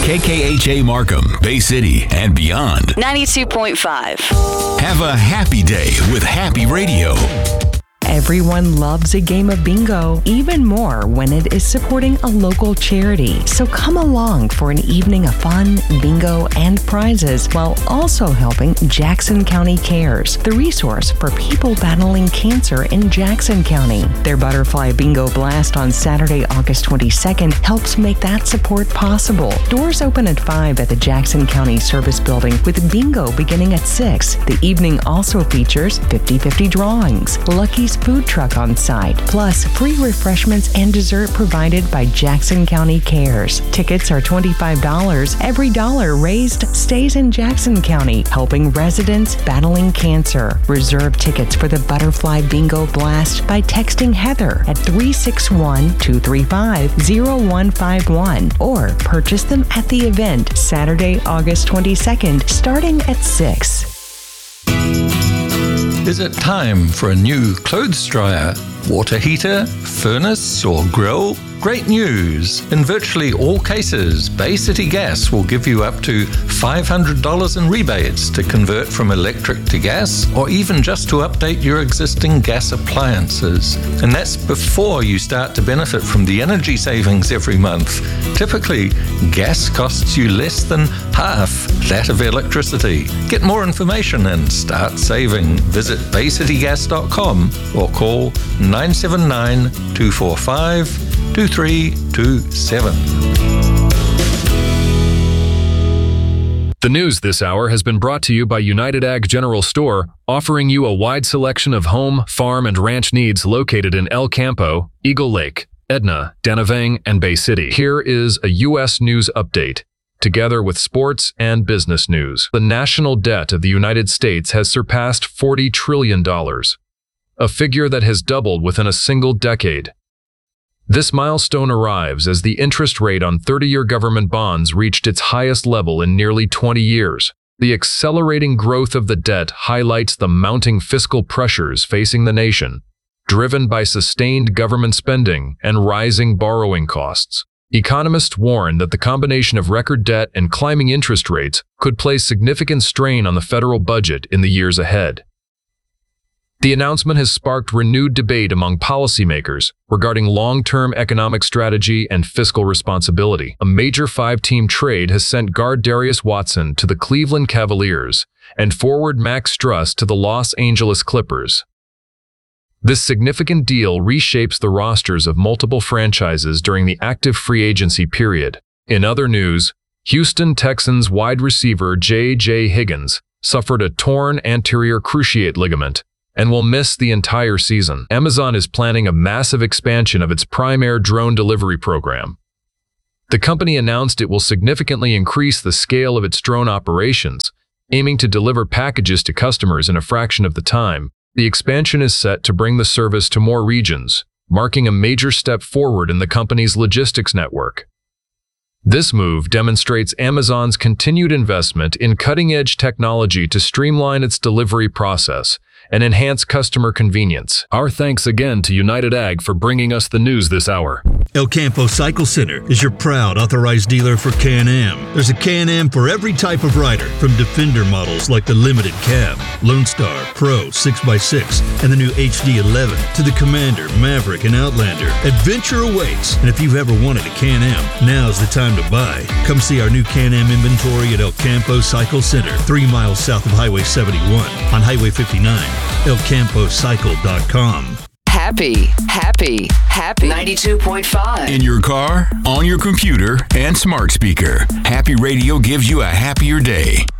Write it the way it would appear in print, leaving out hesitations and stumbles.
KKHA Markham, Bay City, and beyond. 92.5. Have a happy day with Happy Radio. Everyone loves a game of bingo, even more when it is supporting a local charity. So come along for an evening of fun, bingo, and prizes while also helping Jackson County Cares, the resource for people battling cancer in Jackson County. Their Butterfly Bingo Blast on Saturday, August 22nd helps make that support possible. Doors open at 5 at the Jackson County Service Building with bingo beginning at 6. The evening also features 50-50 drawings, Lucky's food truck on site, plus free refreshments and dessert provided by Jackson County Cares. Tickets are $25. Every dollar raised stays in Jackson County, helping residents battling cancer. Reserve tickets for the Butterfly Bingo Blast by texting Heather at 361-235-0151 or purchase them at the event Saturday, August 22nd, starting at 6. Is it time for a new clothes dryer, water heater, furnace, or grill? Great news! In virtually all cases, Bay City Gas will give you up to $500 in rebates to convert from electric to gas, or even just to update your existing gas appliances. And that's before you start to benefit from the energy savings every month. Typically, gas costs you less than half that of electricity. Get more information and start saving. Visit baycitygas.com or call 979-245-2327. The news this hour has been brought to you by United Ag General Store, offering you a wide selection of home, farm, and ranch needs located in El Campo, Eagle Lake, Edna, Danavang, and Bay City. Here is a U.S. news update. Together with sports and business news, the national debt of the United States has surpassed $40 trillion, a figure that has doubled within a single decade. This milestone arrives as the interest rate on 30-year government bonds reached its highest level in nearly 20 years. The accelerating growth of the debt highlights the mounting fiscal pressures facing the nation, driven by sustained government spending and rising borrowing costs. Economists warn that the combination of record debt and climbing interest rates could place significant strain on the federal budget in the years ahead. The announcement has sparked renewed debate among policymakers regarding long-term economic strategy and fiscal responsibility. A major 5-team trade has sent guard Darius Watson to the Cleveland Cavaliers and forward Max Struss to the Los Angeles Clippers. This significant deal reshapes the rosters of multiple franchises during the active free agency period. In other news, Houston Texans wide receiver J.J. Higgins suffered a torn anterior cruciate ligament and will miss the entire season. Amazon is planning a massive expansion of its Prime Air drone delivery program. The company announced it will significantly increase the scale of its drone operations, aiming to deliver packages to customers in a fraction of the time. The expansion is set to bring the service to more regions, marking a major step forward in the company's logistics network. This move demonstrates Amazon's continued investment in cutting-edge technology to streamline its delivery process and enhance customer convenience. Our thanks again to United Ag for bringing us the news this hour. El Campo Cycle Center is your proud authorized dealer for Can-Am. There's a Can-Am for every type of rider, from Defender models like the Limited Cab, Lone Star, Pro, 6x6, and the new HD11, to the Commander, Maverick, and Outlander. Adventure awaits, and if you've ever wanted a Can-Am, now's the time to buy. Come see our new Can-Am inventory at El Campo Cycle Center, 3 miles south of Highway 71, on Highway 59. ElCampoCycle.com. Happy 92.5. In your car, on your computer, and smart speaker, Happy Radio gives you a happier day.